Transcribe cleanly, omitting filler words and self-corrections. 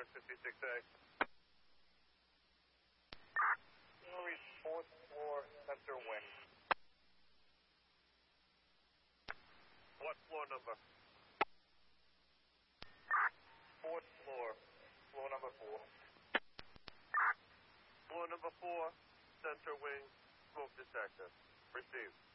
Air 56A. Henry, 4th floor, center wing. What floor number? 4th floor, floor number 4. Floor number 4, center wing, smoke detector. Received.